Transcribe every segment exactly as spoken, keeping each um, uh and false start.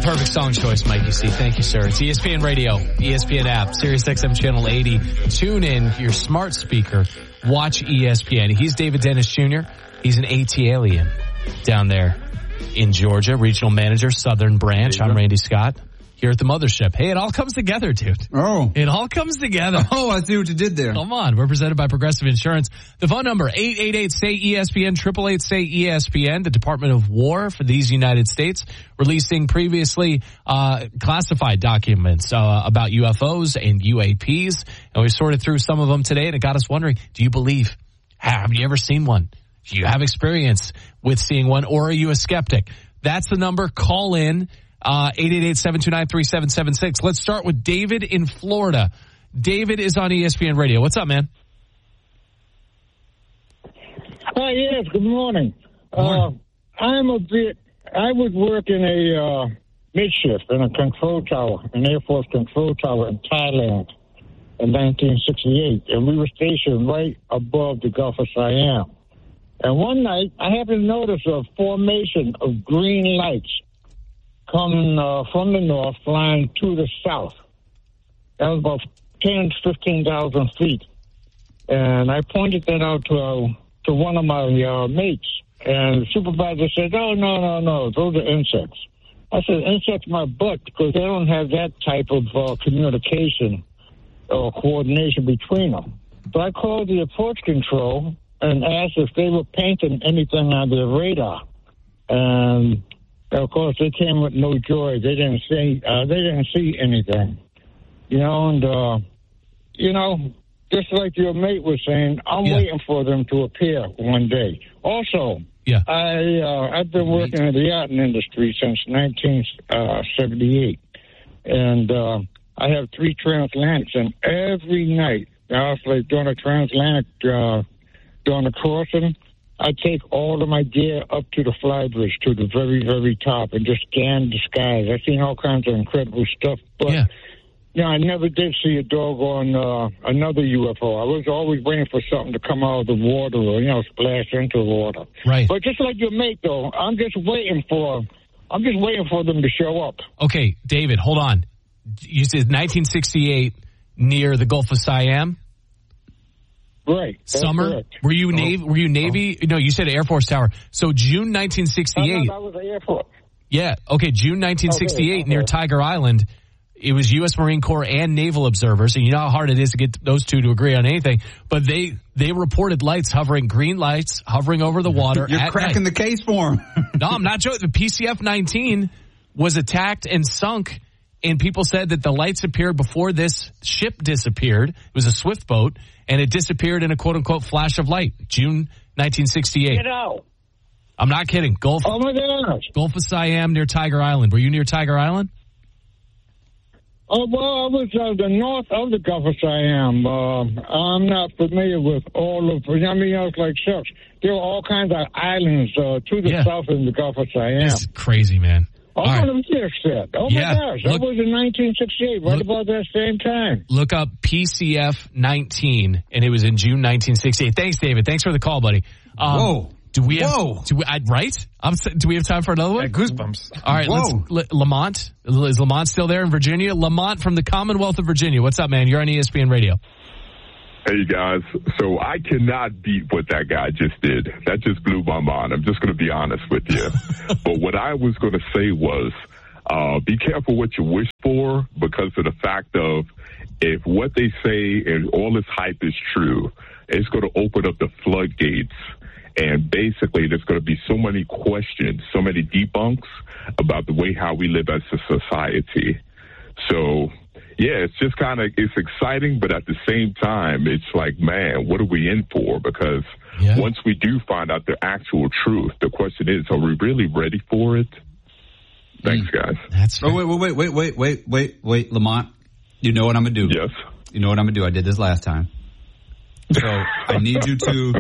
Perfect song choice, Mikey C. Thank you, sir. It's E S P N Radio, E S P N app, Sirius X M Channel eighty. Tune in your smart speaker. Watch E S P N. He's David Dennis Junior He's an AT alien down there in Georgia, regional manager, Southern Branch. I'm Randy Scott here at the mothership. Hey, it all comes together, dude. Oh. It all comes together. Oh, I see what you did there. Come on. We're presented by Progressive Insurance. The phone number, eight eight eight, S A Y, E S P N, eight eight eight, S A Y, E S P N. The Department of War for these United States releasing previously uh classified documents uh about U F Os and U A Ps. And we sorted through some of them today, and it got us wondering, do you believe? Have you ever seen one? Do you have experience with seeing one, or are you a skeptic? That's the number. Call in. Uh, eight eight eight, seven two nine, three seven seven six. Let's start with David in Florida. David is on E S P N Radio. What's up, man? Hi, yes, good morning. Good morning. Uh, I'm a bit, I would work in a uh, midshift in a control tower, an Air Force control tower in Thailand in nineteen sixty-eight, and we were stationed right above the Gulf of Siam. And one night, I happened to notice a formation of green lights coming uh, from the north, flying to the south. That was about ten, fifteen thousand feet. And I pointed that out to uh, to one of my uh, mates. And the supervisor said, oh, no, no, no, those are insects. I said, insects my butt, because they don't have that type of uh, communication or coordination between them. So I called the approach control and asked if they were painting anything on their radar. And of course, they came with no joy. They didn't see. Uh, they didn't see anything, you know. And uh, you know, just like your mate was saying, I'm yeah. waiting for them to appear one day. Also, yeah, I uh, I've been working in the yachting industry since nineteen seventy-eight, and uh, I have three transatlantics, and every night, I was like doing a transatlantic uh, doing a crossing. I take all of my gear up to the flybridge, to the very, very top, and just scan the skies. I've seen all kinds of incredible stuff, but yeah. you know, I never did see a doggone uh, another U F O. I was always waiting for something to come out of the water or, you know, splash into the water. Right. But just like your mate, though, I'm just waiting for, I'm just waiting for them to show up. Okay, David, hold on. You said nineteen sixty-eight near the Gulf of Siam? Right. Summer? Correct. Were you Navy? Were you Navy? No, you said Air Force Tower. So June nineteen sixty-eight. I was Air Force. Yeah. Okay. June nineteen sixty-eight okay, okay. near Tiger Island. It was U S Marine Corps and naval observers, and you know how hard it is to get those two to agree on anything. But they they reported lights hovering, green lights hovering over the water. You're at cracking night. the case for him. No, I'm not joking. The P C F nineteen was attacked and sunk. And people said that the lights appeared before this ship disappeared. It was a swift boat, and it disappeared in a quote-unquote flash of light, June nineteen sixty-eight. Get out. I'm not kidding. Gulf, oh, my gosh. Gulf of Siam near Tiger Island. Were you near Tiger Island? Oh, well, I was uh, the north of the Gulf of Siam. Uh, I'm not familiar with all of, I mean, I was like, shucks, there were all kinds of islands uh, to the yeah. south in the Gulf of Siam. It's crazy, man. Oh, right. oh yeah. my gosh, that look, was in nineteen sixty-eight, right look, about that same time. Look up P C F nineteen, and it was in June nineteen sixty-eight. Thanks, David. Thanks for the call, buddy. Um, Whoa. Do we have, Whoa. do we, I, right? I'm, do we have time for another one? Yeah, goosebumps. All right, Whoa. let's, Lamont. Is Lamont still there in Virginia? Lamont from the Commonwealth of Virginia. What's up, man? You're on E S P N Radio. Hey, guys. So I cannot beat what that guy just did. That just blew my mind. I'm just going to be honest with you. But what I was going to say was, uh, be careful what you wish for, because of the fact of if what they say and all this hype is true, it's going to open up the floodgates. And basically, there's going to be so many questions, so many debunks about the way how we live as a society. So, yeah, it's just kind of, it's exciting, but at the same time, it's like, man, what are we in for? Because yeah. once we do find out the actual truth, the question is, are we really ready for it? Thanks, guys. That's oh, wait, wait, wait, wait, wait, wait, wait, Lamont. You know what I'm going to do? Yes. You know what I'm going to do? I did this last time. So I need you to,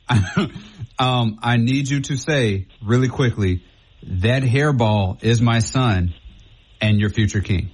um, I need you to say really quickly, that hairball is my son and your future king.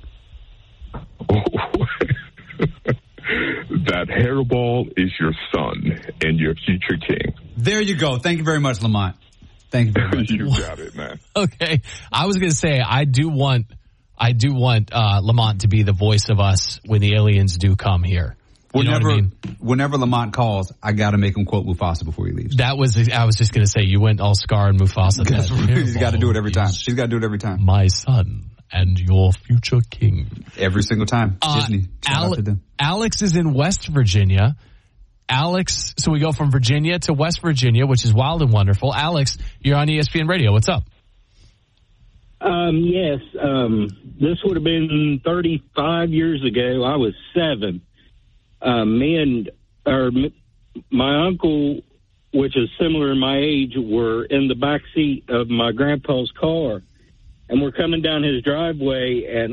That hairball is your son and your future king. There you go. Thank you very much, Lamont. Thank you very much. You got it, man. Okay. I was going to say, I do want, I do want, uh, Lamont to be the voice of us when the aliens do come here. You Whenever, know what I mean? whenever Lamont calls, I got to make him quote Mufasa before he leaves. That was, I was just going to say, you went all Scar and Mufasa. He's got to do it every time. She's got to do it every time. My son and your future king. Every single time. Uh, Disney. Shout Ale- out to them. Alex is in West Virginia. Alex, so we go from Virginia to West Virginia, which is wild and wonderful. Alex, you're on E S P N Radio. What's up? Um, yes, um, this would have been thirty-five years ago. I was seven. Uh, me and or my uncle, which is similar in my age, were in the back seat of my grandpa's car, and we're coming down his driveway, and